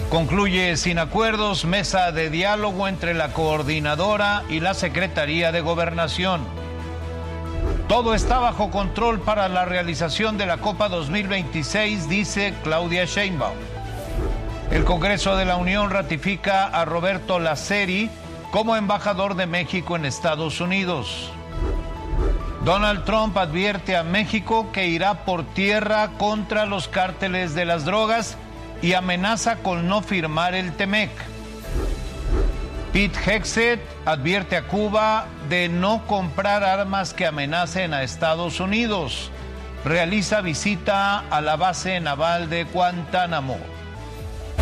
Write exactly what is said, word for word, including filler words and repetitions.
Concluye sin acuerdos mesa de diálogo entre la coordinadora y la Secretaría de Gobernación. Todo está bajo control para la realización de la Copa dos mil veintiséis, dice Claudia Sheinbaum. El Congreso de la Unión ratifica a Roberto Laceri como embajador de México en Estados Unidos. Donald Trump advierte a México que irá por tierra contra los cárteles de las drogas y amenaza con no firmar el Temec. Pete Hegseth advierte a Cuba de no comprar armas que amenacen a Estados Unidos. Realiza visita a la base naval de Guantánamo.